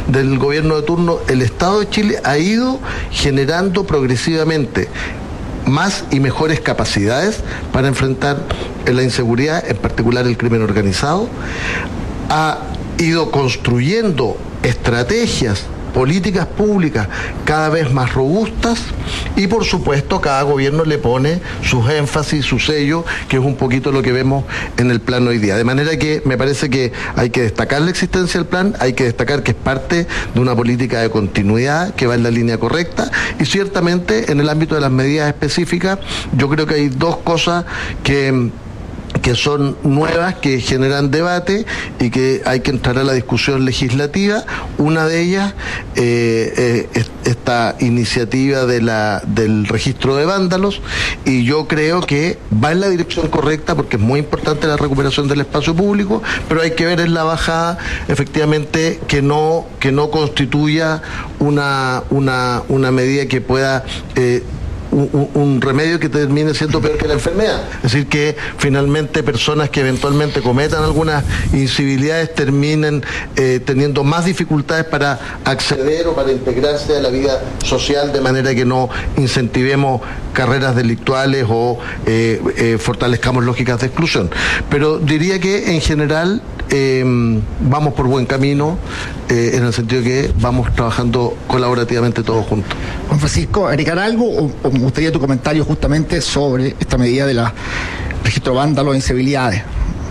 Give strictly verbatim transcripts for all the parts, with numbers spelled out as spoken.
del gobierno de turno, el Estado de Chile ha ido generando progresivamente más y mejores capacidades para enfrentar la inseguridad, en particular el crimen organizado, ha ido construyendo estrategias, políticas públicas cada vez más robustas y por supuesto cada gobierno le pone sus énfasis, su sello, que es un poquito lo que vemos en el plan hoy día. De manera que me parece que hay que destacar la existencia del plan, hay que destacar que es parte de una política de continuidad que va en la línea correcta y ciertamente en el ámbito de las medidas específicas yo creo que hay dos cosas que que son nuevas, que generan debate y que hay que entrar a la discusión legislativa. Una de ellas, eh, eh, esta iniciativa de la, del registro de vándalos, y yo creo que va en la dirección correcta porque es muy importante la recuperación del espacio público, pero hay que ver en la bajada, efectivamente, que no, que no constituya una, una, una medida que pueda eh, Un, un remedio que termine siendo peor que la enfermedad. Es decir, que finalmente personas que eventualmente cometan algunas incivilidades terminen eh, teniendo más dificultades para acceder o para integrarse a la vida social, de manera que no incentivemos carreras delictuales o eh, eh, fortalezcamos lógicas de exclusión. Pero diría que en general eh, vamos por buen camino, eh, en el sentido que vamos trabajando colaborativamente todos juntos. Juan Francisco, ¿agregar algo o, o me gustaría tu comentario justamente sobre esta medida de la registro de vándalos e incivilidades?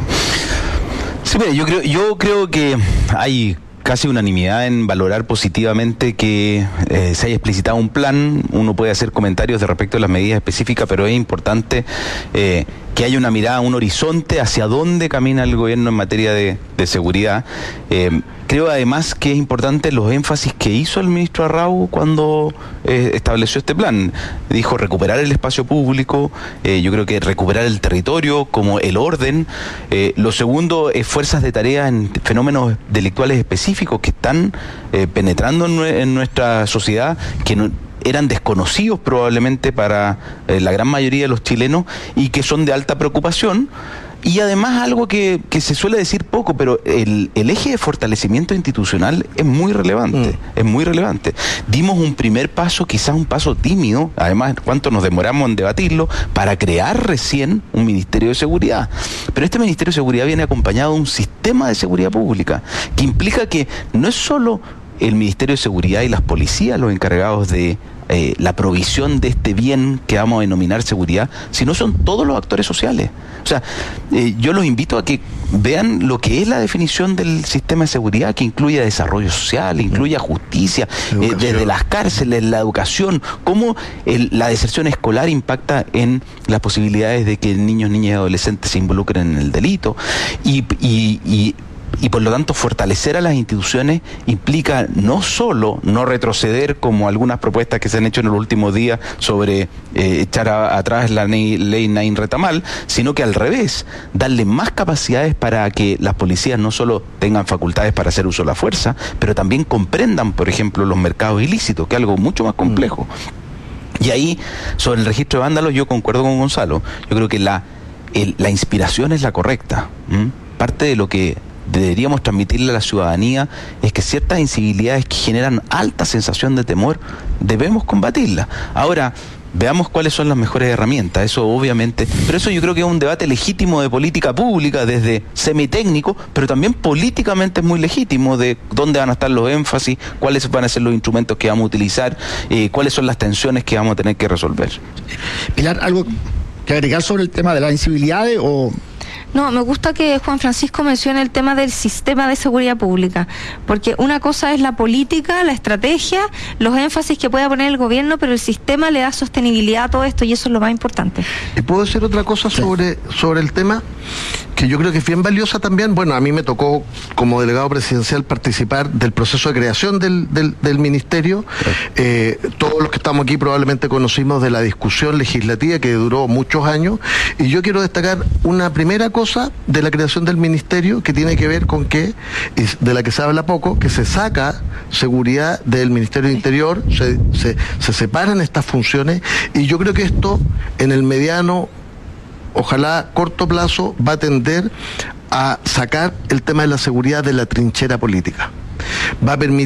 Sí, mira, yo creo, yo creo que hay casi unanimidad en valorar positivamente que eh, se haya explicitado un plan. Uno puede hacer comentarios de respecto a las medidas específicas, pero es importante eh, que haya una mirada, un horizonte hacia dónde camina el gobierno en materia de, de seguridad. Eh, creo además que es importante los énfasis que hizo el ministro Arrau cuando eh, estableció este plan. Dijo recuperar el espacio público, eh, yo creo que recuperar el territorio como el orden. Eh, lo segundo es fuerzas de tarea en fenómenos delictuales específicos que están eh, penetrando en, en nuestra sociedad, que no, eran desconocidos probablemente para eh, la gran mayoría de los chilenos y que son de alta preocupación. Y además algo que, que se suele decir poco, pero el, el eje de fortalecimiento institucional es muy relevante, mm. es muy relevante. Dimos un primer paso, quizás un paso tímido, además cuánto nos demoramos en debatirlo, para crear recién un Ministerio de Seguridad. Pero este Ministerio de Seguridad viene acompañado de un sistema de seguridad pública, que implica que no es solo el Ministerio de Seguridad y las policías los encargados de eh, la provisión de este bien que vamos a denominar seguridad, sino son todos los actores sociales. O sea, eh, yo los invito a que vean lo que es la definición del sistema de seguridad, que incluye desarrollo social, incluye justicia, eh, desde las cárceles, la educación, cómo el, la deserción escolar impacta en las posibilidades de que niños, niñas y adolescentes se involucren en el delito, y, y, y Y por lo tanto fortalecer a las instituciones implica no solo no retroceder como algunas propuestas que se han hecho en los últimos días sobre eh, echar a, atrás la ley, ley Nain Retamal, sino que al revés, darle más capacidades para que las policías no solo tengan facultades para hacer uso de la fuerza, pero también comprendan, por ejemplo, los mercados ilícitos, que es algo mucho más complejo. Mm. Y ahí, sobre el registro de vándalos, yo concuerdo con Gonzalo. Yo creo que la, el, la inspiración es la correcta. ¿Mm? Parte de lo que deberíamos transmitirle a la ciudadanía es que ciertas incivilidades que generan alta sensación de temor debemos combatirlas. Ahora, veamos cuáles son las mejores herramientas, eso obviamente, pero eso yo creo que es un debate legítimo de política pública desde semitécnico, pero también políticamente es muy legítimo de dónde van a estar los énfasis, cuáles van a ser los instrumentos que vamos a utilizar, eh, cuáles son las tensiones que vamos a tener que resolver. Pilar, ¿algo que agregar sobre el tema de las incivilidades o...? No, me gusta que Juan Francisco mencione el tema del sistema de seguridad pública, porque una cosa es la política, la estrategia, los énfasis que pueda poner el gobierno, pero el sistema le da sostenibilidad a todo esto y eso es lo más importante. ¿Y puedo decir otra cosa sobre, sobre el tema? Que yo creo que es bien valiosa también. Bueno, a mí me tocó como delegado presidencial participar del proceso de creación del, del, del ministerio. Eh, todos los que estamos aquí probablemente conocimos de la discusión legislativa que duró muchos años, y yo quiero destacar una primera cosa de la creación del ministerio que tiene que ver con que, y de la que se habla poco, que se saca seguridad del Ministerio del Interior, se, se, se separan estas funciones, y yo creo que esto en el mediano, ojalá corto plazo, va a tender a sacar el tema de la seguridad de la trinchera política. Va a permitir